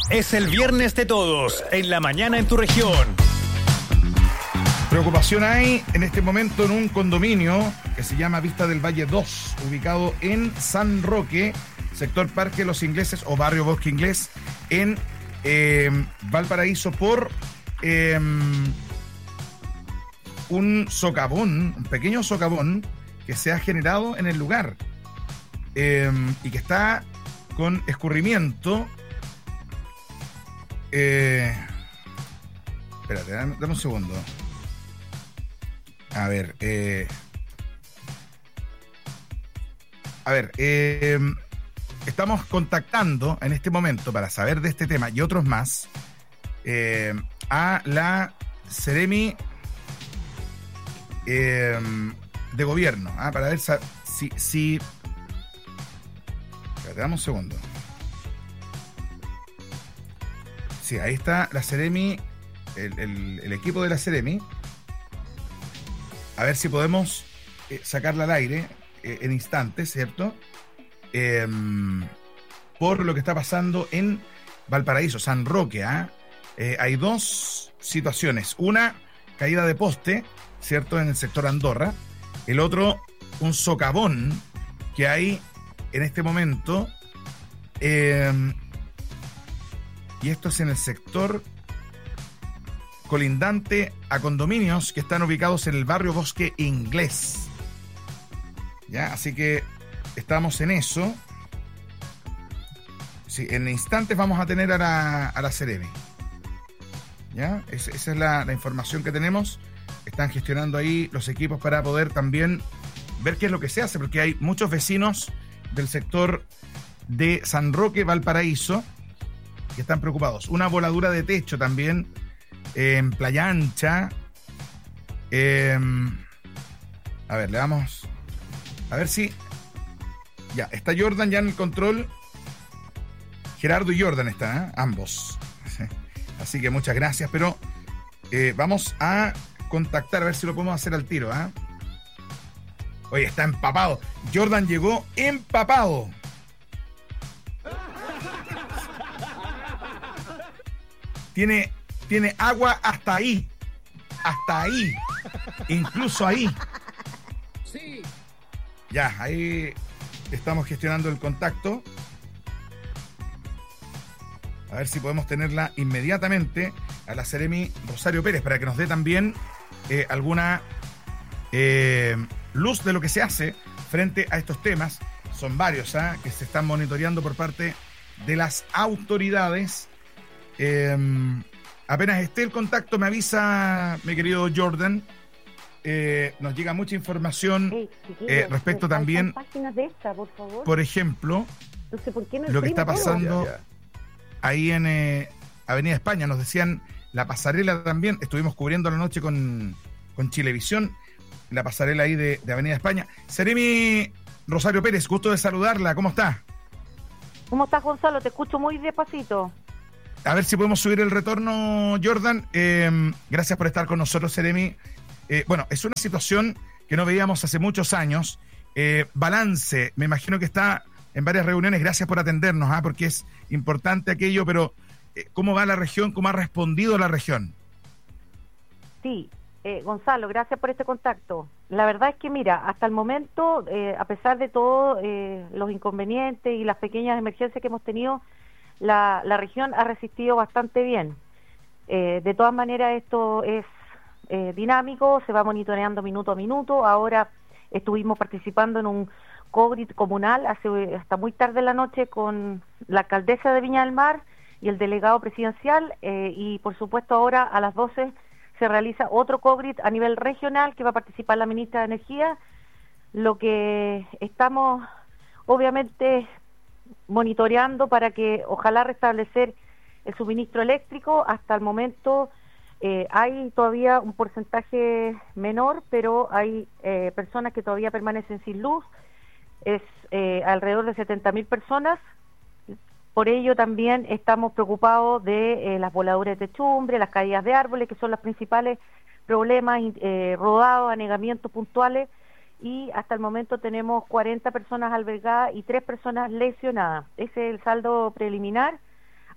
Es el viernes de todos, en la mañana en tu región. Preocupación hay en este momento en un condominio que se llama Vista del Valle 2, ubicado en San Roque, sector Parque Los Ingleses o Barrio Bosque Inglés, en Valparaíso, por un socavón, un pequeño socavón que se ha generado en el lugar y que está con escurrimiento. Espérate, dame un segundo. A ver, estamos contactando en este momento para saber de este tema y otros más a la Seremi de Gobierno, para ver si... Espérate, dame un segundo. Sí, ahí está la Seremi, el equipo de la Seremi. A ver si podemos sacarla al aire en instantes, ¿cierto? Por lo que está pasando en Valparaíso, San Roque. Hay dos situaciones. Una, caída de poste, ¿cierto? En el sector Andorra. El otro, un socavón que hay en este momento. Y esto es en el sector colindante a condominios que están ubicados en el barrio Bosque Inglés. ¿Ya? Así que estamos en eso. Sí, en instantes vamos a tener a la Seremi. ¿Ya? Esa es la información que tenemos. Están gestionando ahí los equipos para poder también ver qué es lo que se hace, porque hay muchos vecinos del sector de San Roque, Valparaíso, que están preocupados. Una voladura de techo también en Playa Ancha. A ver, le damos... A ver si... Ya, está Jordan ya en el control. Gerardo y Jordan están, ambos. Así que muchas gracias, pero vamos a contactar, a ver si lo podemos hacer al tiro. Oye, está empapado. Jordan llegó empapado. Tiene agua hasta ahí. Hasta ahí. Incluso ahí. Sí. Ya, ahí estamos gestionando el contacto. A ver si podemos tenerla inmediatamente a la Seremi Rosario Pérez para que nos dé también alguna luz de lo que se hace frente a estos temas. Son varios que se están monitoreando por parte de las autoridades. Apenas esté el contacto, me avisa mi querido Jordan. Nos llega mucha información respecto también, páginas de esta, por favor. Por ejemplo, Entonces, ¿por qué no lo que está pasando Ya. ahí en Avenida España. Nos decían la pasarela también. Estuvimos cubriendo la noche con Chilevisión, la pasarela ahí de Avenida España. Seremi Rosario Pérez, gusto de saludarla. ¿Cómo está? ¿Cómo estás, Gonzalo? Te escucho muy despacito. A ver si podemos subir el retorno, Jordan. Gracias por estar con nosotros, Seremi. Bueno, es una situación que no veíamos hace muchos años. Balance, me imagino que está en varias reuniones. Gracias por atendernos, porque es importante aquello, pero ¿cómo va la región? ¿Cómo ha respondido la región? Sí, Gonzalo, gracias por este contacto. La verdad es que, mira, hasta el momento, a pesar de todos los inconvenientes y las pequeñas emergencias que hemos tenido, la región ha resistido bastante bien. De todas maneras, esto es dinámico, se va monitoreando minuto a minuto. Ahora estuvimos participando en un COVID comunal hasta muy tarde en la noche con la alcaldesa de Viña del Mar y el delegado presidencial, y por supuesto ahora a las 12 se realiza otro COVID a nivel regional que va a participar la ministra de Energía. Lo que estamos obviamente monitoreando para que ojalá restablecer el suministro eléctrico. Hasta el momento hay todavía un porcentaje menor, pero hay personas que todavía permanecen sin luz. Es alrededor de 70.000 personas. Por ello también estamos preocupados de las voladuras de techumbre, las caídas de árboles, que son los principales problemas, rodados, anegamientos puntuales, y hasta el momento tenemos 40 personas albergadas y 3 personas lesionadas. Ese es el saldo preliminar.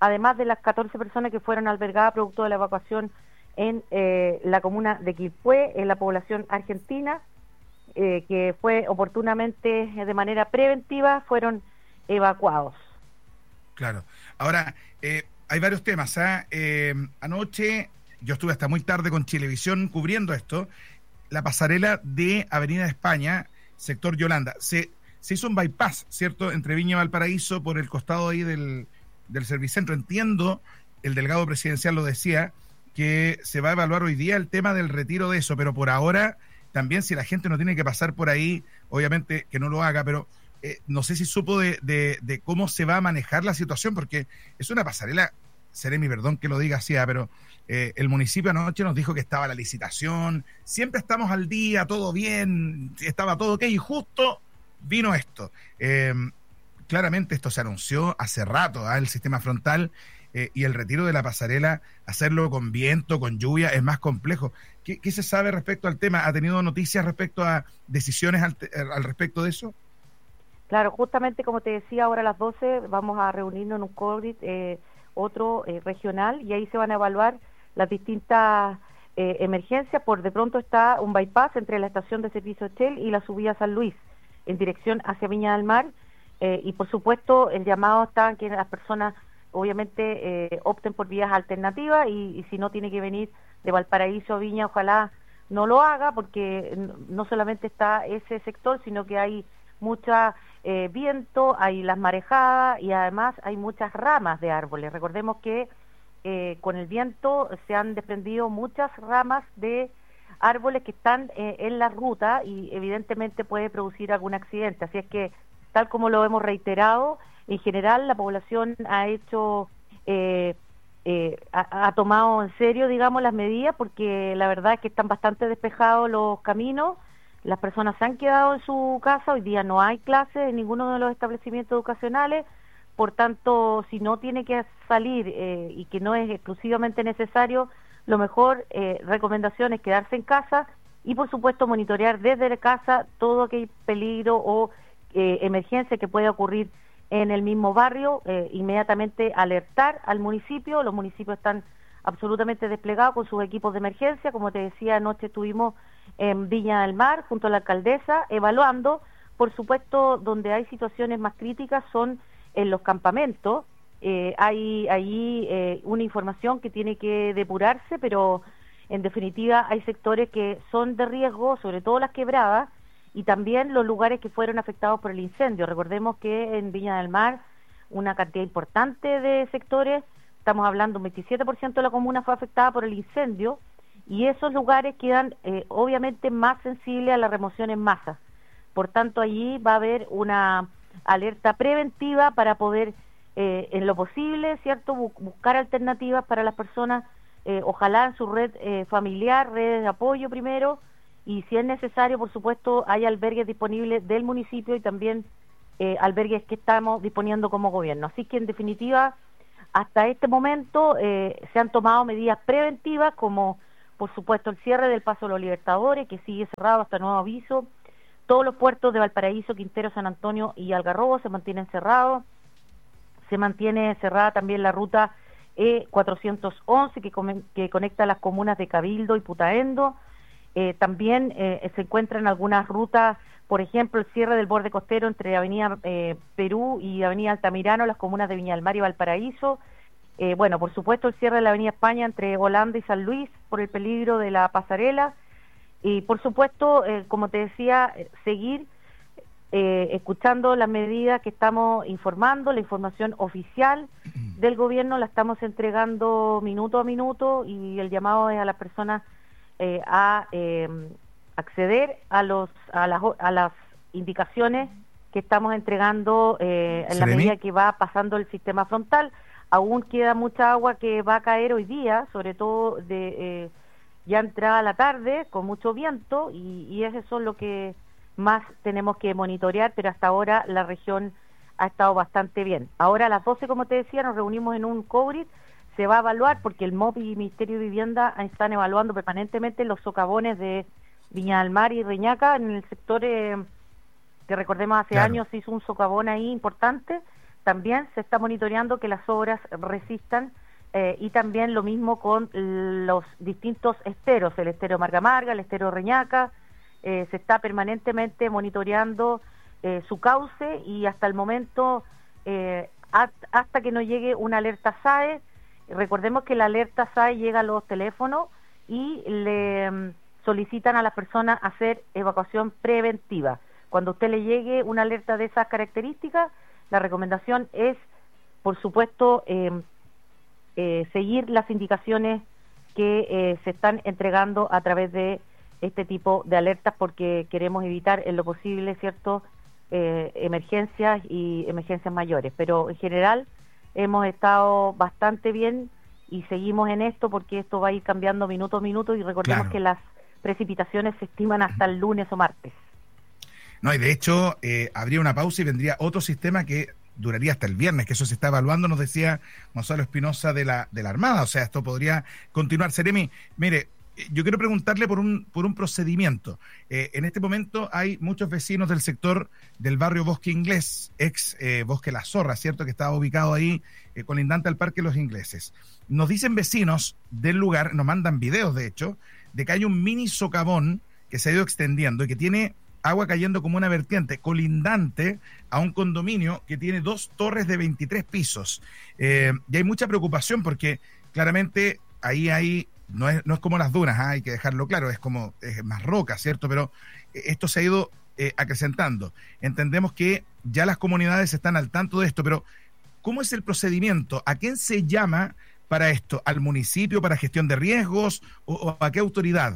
además de las 14 personas que fueron albergadas producto de la evacuación en la comuna de Quilpué, en la población argentina, que fue oportunamente, de manera preventiva, fueron evacuados. Claro. Ahora, hay varios temas. Anoche yo estuve hasta muy tarde con Chilevisión cubriendo esto. La pasarela de Avenida de España, sector Yolanda. Se hizo un bypass, ¿cierto?, entre Viña y Valparaíso por el costado ahí del Servicentro. Entiendo, el delegado presidencial lo decía, que se va a evaluar hoy día el tema del retiro de eso, pero por ahora también, si la gente no tiene que pasar por ahí, obviamente que no lo haga, pero no sé si supo de cómo se va a manejar la situación, porque es una pasarela, Seremi, perdón que lo diga así, pero el municipio anoche nos dijo que estaba la licitación, siempre estamos al día, todo bien, estaba todo ok, y justo vino esto. Claramente esto se anunció hace rato, el sistema frontal, y el retiro de la pasarela, hacerlo con viento, con lluvia, es más complejo. ¿Qué se sabe respecto al tema? ¿Ha tenido noticias respecto a decisiones al respecto de eso? Claro, justamente como te decía, ahora a las 12 vamos a reunirnos en un COVID, otro regional, y ahí se van a evaluar las distintas emergencias. Por de pronto está un bypass entre la estación de servicio Shell y la subida San Luis, en dirección hacia Viña del Mar, y por supuesto el llamado está en que las personas obviamente opten por vías alternativas, y si no tiene que venir de Valparaíso a Viña, ojalá no lo haga, porque no solamente está ese sector, sino que hay mucha viento, hay las marejadas y además hay muchas ramas de árboles. Recordemos que con el viento se han desprendido muchas ramas de árboles que están en la ruta, y evidentemente puede producir algún accidente. Así es que, tal como lo hemos reiterado, en general la población ha hecho ha tomado en serio, digamos, las medidas, porque la verdad es que están bastante despejados los caminos. Las personas se han quedado en su casa, hoy día no hay clases en ninguno de los establecimientos educacionales, por tanto, si no tiene que salir y que no es exclusivamente necesario, lo mejor recomendación es quedarse en casa y, por supuesto, monitorear desde la casa todo aquel peligro o emergencia que pueda ocurrir en el mismo barrio, inmediatamente alertar al municipio. Los municipios están absolutamente desplegados con sus equipos de emergencia. Como te decía, anoche estuvimos en Viña del Mar junto a la alcaldesa evaluando. Por supuesto, donde hay situaciones más críticas son en los campamentos. Hay allí una información que tiene que depurarse, pero en definitiva hay sectores que son de riesgo, sobre todo las quebradas, y también los lugares que fueron afectados por el incendio. Recordemos que en Viña del Mar una cantidad importante de sectores, estamos hablando un 27% de la comuna fue afectada por el incendio, y esos lugares quedan obviamente más sensibles a la remoción en masa. Por tanto, allí va a haber una alerta preventiva para poder, en lo posible, ¿cierto?, buscar alternativas para las personas, ojalá en su red familiar, redes de apoyo primero, y si es necesario, por supuesto, hay albergues disponibles del municipio y también albergues que estamos disponiendo como gobierno. Así que, en definitiva, hasta este momento se han tomado medidas preventivas, como, por supuesto, el cierre del Paso de los Libertadores, que sigue cerrado hasta nuevo aviso. Todos los puertos de Valparaíso, Quintero, San Antonio y Algarrobo se mantienen cerrados. Se mantiene cerrada también la ruta E411 que conecta las comunas de Cabildo y Putaendo. También se encuentran algunas rutas, por ejemplo, el cierre del borde costero entre Avenida Perú y Avenida Altamirano, las comunas de Viña del Mar y Valparaíso. Bueno, por supuesto, el cierre de la Avenida España entre Holanda y San Luis por el peligro de la pasarela. Y, por supuesto, como te decía, seguir escuchando las medidas que estamos informando, la información oficial del gobierno la estamos entregando minuto a minuto, y el llamado es a las personas a acceder a las indicaciones que estamos entregando en la medida que va pasando el sistema frontal. Aún queda mucha agua que va a caer hoy día, sobre todo ya entrada la tarde, con mucho viento, y eso es lo que más tenemos que monitorear, pero hasta ahora la región ha estado bastante bien. Ahora a las 12, como te decía, nos reunimos en un COVID. Se va a evaluar, porque el MOP y Ministerio de Vivienda están evaluando permanentemente los socavones de Viña del Mar y Reñaca, en el sector que recordemos hace años se hizo un socavón ahí importante. también se está monitoreando que las obras resistan, y también lo mismo con los distintos esteros, el estero Marga Marga, el estero Reñaca. Se está permanentemente monitoreando su cauce, y hasta el momento, hasta que no llegue una alerta SAE. Recordemos que la alerta SAE llega a los teléfonos y le solicitan a las personas hacer evacuación preventiva. Cuando a usted le llegue una alerta de esas características, la recomendación es, por supuesto, seguir las indicaciones que se están entregando a través de este tipo de alertas, porque queremos evitar en lo posible, ¿cierto?, emergencias y emergencias mayores. Pero en general hemos estado bastante bien y seguimos en esto, porque esto va a ir cambiando minuto a minuto, y recordemos que las precipitaciones se estiman hasta el lunes o martes. No, y de hecho habría una pausa y vendría otro sistema que duraría hasta el viernes, que eso se está evaluando, nos decía Gonzalo Espinosa de la Armada. O sea, esto podría continuar. Seremi, mire, yo quiero preguntarle por un procedimiento. En este momento hay muchos vecinos del sector del barrio Bosque Inglés, ex Bosque La Zorra, ¿cierto?, que estaba ubicado ahí, colindante al Parque Los Ingleses. Nos dicen vecinos del lugar, nos mandan videos, de hecho, de que hay un mini socavón que se ha ido extendiendo y que tiene agua cayendo como una vertiente, colindante a un condominio que tiene 2 torres de 23 pisos. Y hay mucha preocupación porque claramente ahí no es como las dunas, hay que dejarlo claro, es más roca, ¿cierto? Pero esto se ha ido acrecentando. Entendemos que ya las comunidades están al tanto de esto, pero ¿cómo es el procedimiento? ¿A quién se llama para esto? ¿Al municipio para gestión de riesgos o a qué autoridad?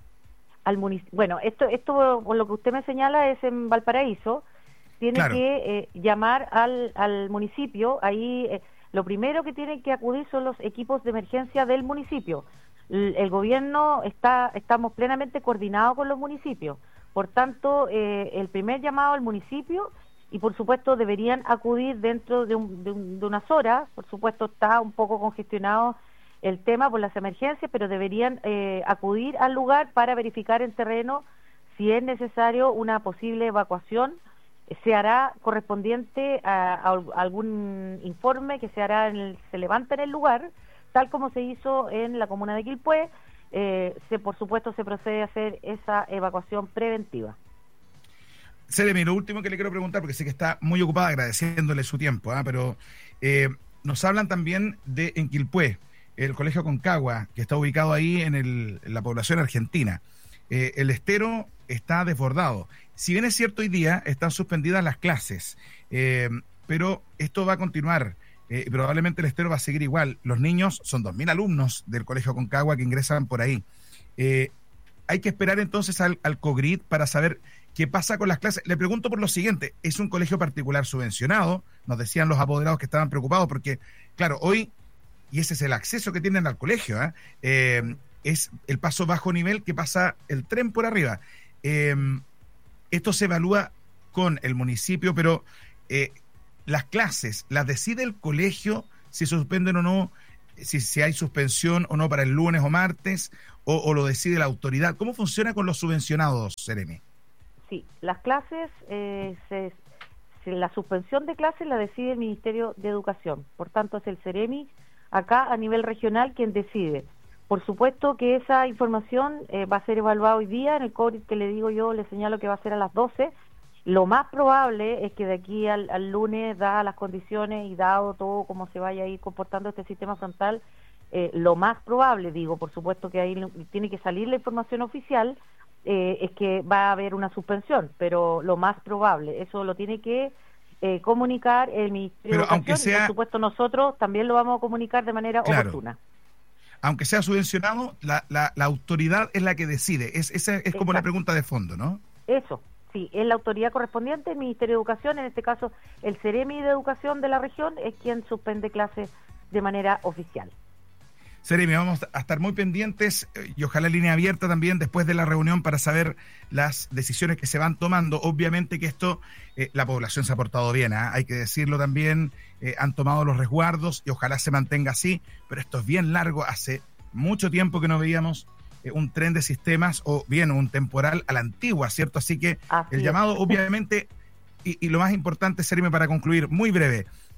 Bueno, esto por lo que usted me señala es en Valparaíso. Tiene que llamar al municipio. Ahí lo primero que tienen que acudir son los equipos de emergencia del municipio. El gobierno estamos plenamente coordinados con los municipios. Por tanto, el primer llamado al municipio, y por supuesto deberían acudir dentro de unas horas. Por supuesto está un poco congestionado el tema por las emergencias, pero deberían acudir al lugar para verificar en terreno si es necesario una posible evacuación. Se hará correspondiente a algún informe que se levanta en el lugar, tal como se hizo en la comuna de Quilpué. Por supuesto se procede a hacer esa evacuación preventiva. Seremi, lo último que le quiero preguntar, porque sé que está muy ocupada, agradeciéndole su tiempo, pero nos hablan también en Quilpué, el Colegio Aconcagua, que está ubicado ahí en la población argentina. El estero está desbordado. Si bien es cierto, hoy día están suspendidas las clases, pero esto va a continuar. Probablemente el estero va a seguir igual. Los niños, son 2.000 alumnos del Colegio Aconcagua que ingresan por ahí. Hay que esperar entonces al COGRID para saber qué pasa con las clases. Le pregunto por lo siguiente: es un colegio particular subvencionado, nos decían los apoderados que estaban preocupados porque, claro, hoy, y ese es el acceso que tienen al colegio, es el paso bajo nivel que pasa el tren por arriba. Esto se evalúa con el municipio, pero las clases las decide el colegio si se suspenden o no, si hay suspensión o no para el lunes o martes, o lo decide la autoridad. ¿Cómo funciona con los subvencionados, Seremi? Sí, las clases, la suspensión de clases la decide el Ministerio de Educación. Por tanto, es el Seremi acá a nivel regional quien decide. Por supuesto que esa información va a ser evaluada hoy día en el COGRID, que le digo yo, le señalo que va a ser a las 12. Lo más probable es que de aquí al lunes, dadas las condiciones y dado todo cómo se vaya a ir comportando este sistema frontal, lo más probable, digo, por supuesto que ahí tiene que salir la información oficial, es que va a haber una suspensión, pero lo más probable, eso lo tiene que comunicar el Ministerio de Educación, y por supuesto nosotros también lo vamos a comunicar de manera oportuna. Aunque sea subvencionado, la autoridad es la que decide. Esa es como la pregunta de fondo, ¿no? Eso, sí, es la autoridad correspondiente, el Ministerio de Educación, en este caso el Seremi de Educación de la región, es quien suspende clases de manera oficial. Seremi, vamos a estar muy pendientes y ojalá línea abierta también después de la reunión para saber las decisiones que se van tomando. Obviamente que esto, la población se ha portado bien, hay que decirlo también, han tomado los resguardos y ojalá se mantenga así, pero esto es bien largo, hace mucho tiempo que no veíamos un tren de sistemas o bien un temporal a la antigua, ¿cierto? Así que el llamado, obviamente, y lo más importante, Seremi, para concluir, muy breve,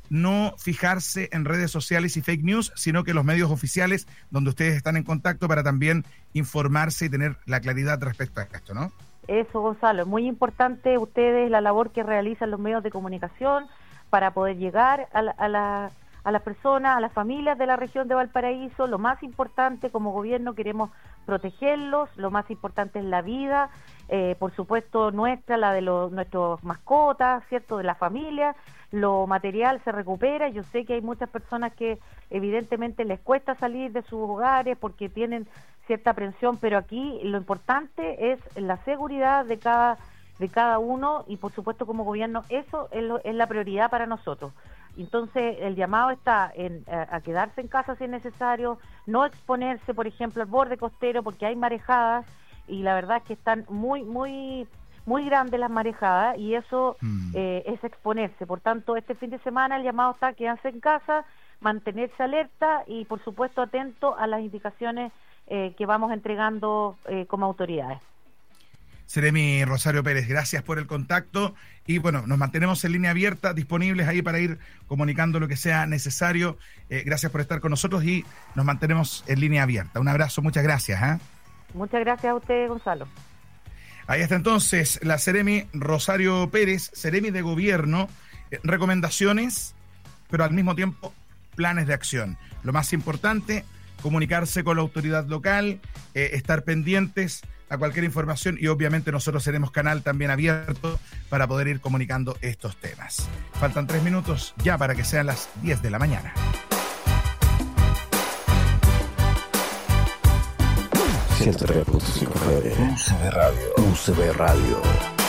no fijarse en redes sociales y fake news, sino que los medios oficiales donde ustedes están en contacto para también informarse y tener la claridad respecto a esto, ¿no? Eso, Gonzalo, es muy importante ustedes la labor que realizan los medios de comunicación para poder llegar a las personas, a las familias de la región de Valparaíso. Lo más importante, como gobierno queremos protegerlos, lo más importante es la vida, por supuesto nuestra, la de nuestros mascotas, ¿cierto?, de la familia. Lo material se recupera. Yo sé que hay muchas personas que evidentemente les cuesta salir de sus hogares porque tienen cierta aprensión, pero aquí lo importante es la seguridad de cada uno, y por supuesto como gobierno eso es la prioridad para nosotros. Entonces el llamado está a quedarse en casa si es necesario, no exponerse, por ejemplo, al borde costero porque hay marejadas, y la verdad es que están muy grandes las marejadas, y eso es exponerse. Por tanto, este fin de semana el llamado está a quedarse en casa, mantenerse alerta y por supuesto atento a las indicaciones que vamos entregando como autoridades. Seremi Rosario Pérez, gracias por el contacto, y bueno, nos mantenemos en línea abierta, disponibles ahí para ir comunicando lo que sea necesario. Gracias por estar con nosotros y nos mantenemos en línea abierta. Un abrazo, muchas gracias. Muchas gracias a usted, Gonzalo. Ahí está entonces la Seremi Rosario Pérez, Seremi de Gobierno, recomendaciones, pero al mismo tiempo planes de acción. Lo más importante, comunicarse con la autoridad local, estar pendientes a cualquier información, y obviamente nosotros seremos canal también abierto para poder ir comunicando estos temas. Faltan 3 minutos ya para que sean las 10 de la mañana. UCB Radio. UCB Radio.